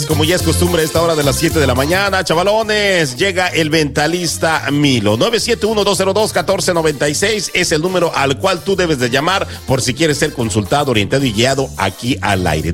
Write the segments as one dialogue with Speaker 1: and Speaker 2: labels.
Speaker 1: Como ya es costumbre a esta hora de las 7 de la mañana, chavalones, llega el mentalista Milo. 971-202-1496 es el número al cual tú debes de llamar por si quieres ser consultado, orientado y guiado aquí al aire.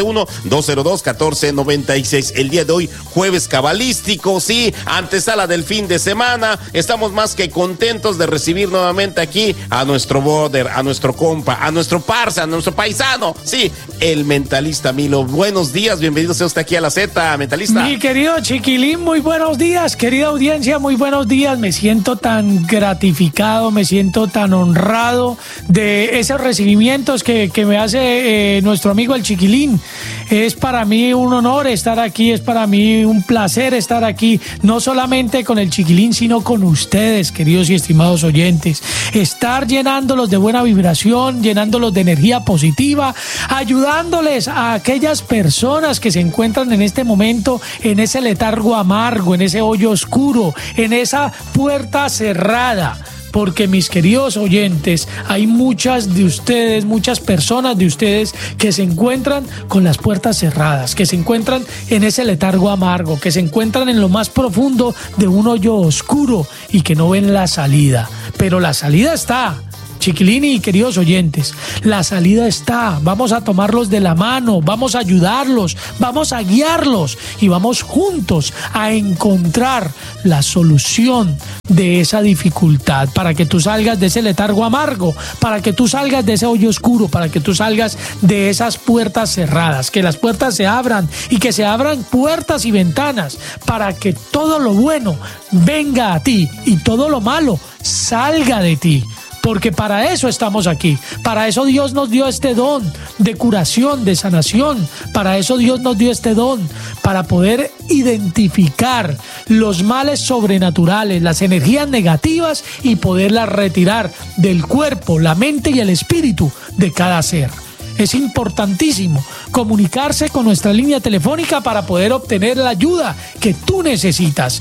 Speaker 1: 971-202-1496. El día de hoy, jueves cabalístico, sí, antesala del fin de semana. Estamos más que contentos de recibir nuevamente aquí a nuestro brother, a nuestro compa, a nuestro parza, a nuestro paisano, sí, el mentalista Milo. Buenos días, bienvenidos a usted aquí a la Z, mentalista.
Speaker 2: Mi querido Chiquilín, muy buenos días, querida audiencia, muy buenos días. Me siento tan gratificado, me siento tan honrado de esos recibimientos que me hace nuestro amigo el Chiquilín. Es para mí un honor estar aquí, es para mí un placer estar aquí, no solamente con el Chiquilín, sino con ustedes, queridos y estimados oyentes. Estar llenándolos de buena vibración, llenándolos de energía positiva, ayudándoles a aquellas personas que se encuentran en este momento en ese letargo amargo, en ese hoyo oscuro, en esa puerta cerrada. Porque, mis queridos oyentes, hay muchas de ustedes, muchas personas de ustedes que se encuentran con las puertas cerradas, que se encuentran en ese letargo amargo, que se encuentran en lo más profundo de un hoyo oscuro y que no ven la salida. Pero la salida está. Chiquilini y queridos oyentes, la salida está. Vamos a tomarlos de la mano, vamos a ayudarlos, vamos a guiarlos y vamos juntos a encontrar la solución de esa dificultad para que tú salgas de ese letargo amargo, para que tú salgas de ese hoyo oscuro, para que tú salgas de esas puertas cerradas, que las puertas se abran y que se abran puertas y ventanas para que todo lo bueno venga a ti y todo lo malo salga de ti. Porque para eso estamos aquí, para eso Dios nos dio este don de curación, de sanación, para eso Dios nos dio este don, para poder identificar los males sobrenaturales, las energías negativas y poderlas retirar del cuerpo, la mente y el espíritu de cada ser. Es importantísimo comunicarse con nuestra línea telefónica para poder obtener la ayuda que tú necesitas.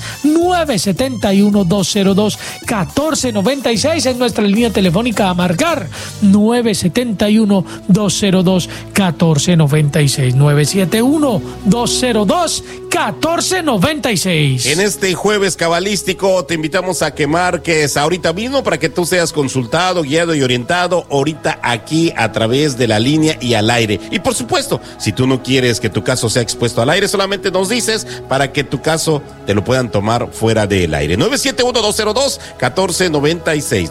Speaker 2: 971-202-1496 es nuestra línea telefónica a marcar. 971-202-1496. 971-202-1496.
Speaker 1: En este jueves cabalístico te invitamos a que marques ahorita mismo para que tú seas consultado, guiado y orientado ahorita aquí a través de la línea y al aire. Y por supuesto, si tú no quieres que tu caso sea expuesto al aire, solamente nos dices para que tu caso te lo puedan tomar fuera del aire. 971-202-1496.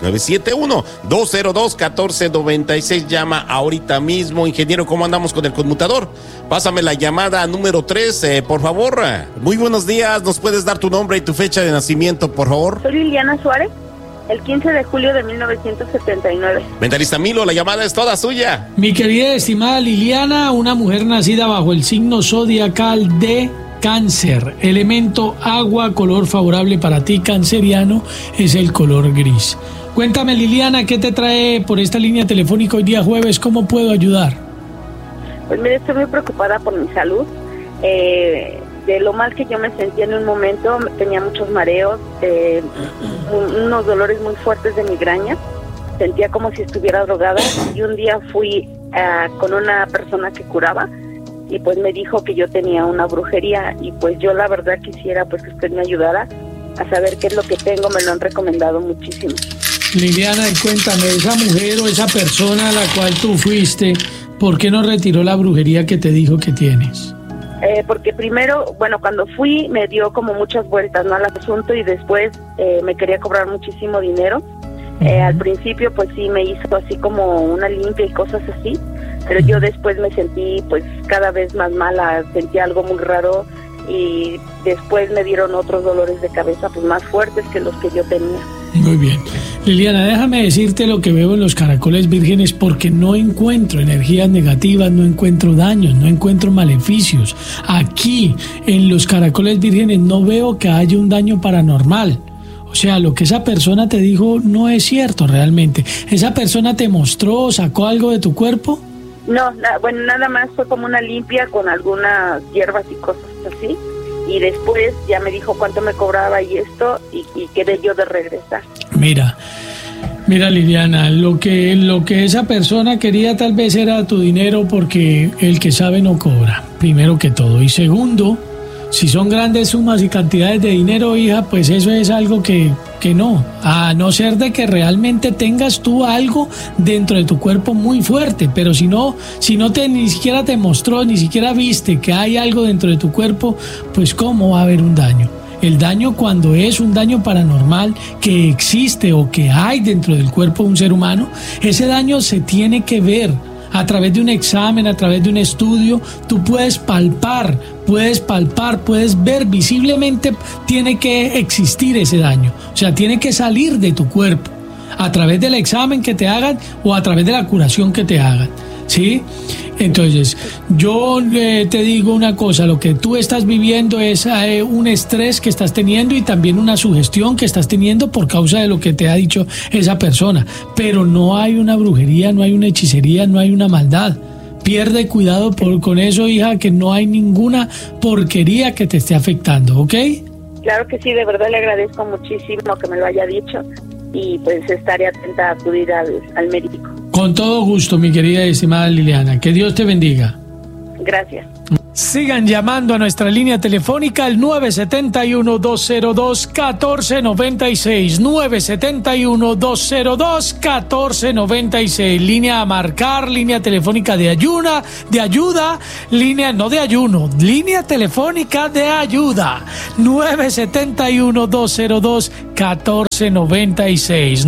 Speaker 1: 971-202-1496. Llama ahorita mismo. Ingeniero, ¿cómo andamos con el conmutador? Pásame la llamada número 3, por favor. Muy buenos días. ¿Nos puedes dar tu nombre y tu fecha de nacimiento, por favor?
Speaker 3: Soy Liliana Suárez. El 15 de julio de 1979.
Speaker 1: Mentalista Milo, la llamada es toda suya.
Speaker 2: Mi querida estimada Liliana, una mujer nacida bajo el signo zodiacal de Cáncer. Elemento agua, color favorable para ti, canceriano, es el color gris. Cuéntame, Liliana, ¿qué te trae por esta línea telefónica hoy día jueves? ¿Cómo puedo ayudar?
Speaker 3: Pues mire, estoy muy preocupada por mi salud. De lo mal que yo me sentía en un momento, tenía muchos mareos, unos dolores muy fuertes de migraña, sentía como si estuviera drogada y un día fui con una persona que curaba y pues me dijo que yo tenía una brujería y pues yo la verdad quisiera pues que usted me ayudara a saber qué es lo que tengo, me lo han recomendado muchísimo.
Speaker 2: Liliana, cuéntame, esa mujer o esa persona a la cual tú fuiste, ¿por qué no retiró la brujería que te dijo que tienes?
Speaker 3: Porque primero, bueno, cuando fui me dio como muchas vueltas, ¿no?, al asunto y después me quería cobrar muchísimo dinero. Al principio pues sí me hizo así como una limpia y cosas así, pero yo después me sentí pues cada vez más mala, sentí algo muy raro y después me dieron otros dolores de cabeza pues más fuertes que los que yo tenía.
Speaker 2: Muy bien. Liliana, déjame decirte lo que veo en los caracoles vírgenes porque no encuentro energías negativas, no encuentro daños, no encuentro maleficios. Aquí, en los caracoles vírgenes, no veo que haya un daño paranormal. O sea, lo que esa persona te dijo no es cierto realmente. ¿Esa persona te mostró, sacó algo de tu cuerpo?
Speaker 3: No, bueno, nada más fue como una limpia con algunas hierbas y cosas así. Y después ya me dijo cuánto me cobraba y esto, y quedé yo de regresar. Mira
Speaker 2: Liliana, lo que esa persona quería tal vez era tu dinero porque el que sabe no cobra. primero que todo. Y segundo, si son grandes sumas y cantidades de dinero, hija, pues eso es algo que no, a no ser de que realmente tengas tú algo dentro de tu cuerpo muy fuerte, pero si no ni siquiera te mostró, ni siquiera viste que hay algo dentro de tu cuerpo, pues ¿cómo va a haber un daño? El daño, cuando es un daño paranormal que existe o que hay dentro del cuerpo de un ser humano, ese daño se tiene que ver. A través de un examen, a través de un estudio, tú puedes palpar, puedes ver visiblemente, tiene que existir ese daño. O sea, tiene que salir de tu cuerpo a través del examen que te hagan o a través de la curación que te hagan, ¿sí? Entonces, yo te digo una cosa, lo que tú estás viviendo es un estrés que estás teniendo y también una sugestión que estás teniendo por causa de lo que te ha dicho esa persona, pero no hay una brujería, no hay una hechicería, no hay una maldad. Pierde cuidado con eso, hija, que no hay ninguna porquería que te esté afectando, ¿ok?
Speaker 3: Claro que sí, de verdad le agradezco muchísimo que me lo haya dicho y pues estaré atenta a acudir al médico.
Speaker 2: Con todo gusto, mi querida y estimada Liliana. Que Dios te bendiga.
Speaker 3: Gracias.
Speaker 2: Sigan llamando a nuestra línea telefónica al 971-202-1496. 971-202-1496. Línea a marcar, línea telefónica de ayuda, línea no de ayuno, línea telefónica de ayuda. 971-202-1496.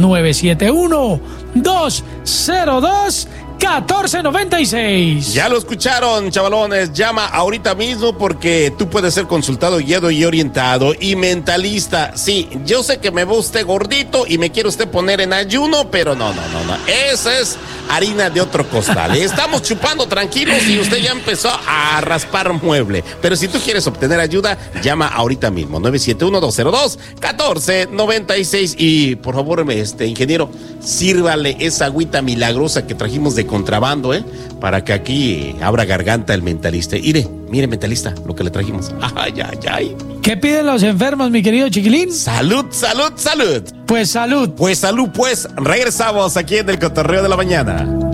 Speaker 2: 971-202-1496.
Speaker 1: Ya lo escucharon, chavalones. Llama ahorita mismo porque tú puedes ser consultado, guiado y orientado. Y mentalista, sí, yo sé que me ve usted gordito y me quiere usted poner en ayuno, pero no. Esa es harina de otro costal. Estamos chupando tranquilos y usted ya empezó a raspar mueble. Pero si tú quieres obtener ayuda, llama ahorita mismo. 971-202-1496. Y por favor, ingeniero, sírvale esa agüita milagrosa que trajimos de contrabando, para que aquí abra garganta el mentalista. Mire, mentalista, lo que le trajimos. Ay.
Speaker 2: ¿Qué piden los enfermos, mi querido chiquilín?
Speaker 1: Salud.
Speaker 2: Pues salud.
Speaker 1: Pues regresamos aquí en el Cotorreo de la Mañana.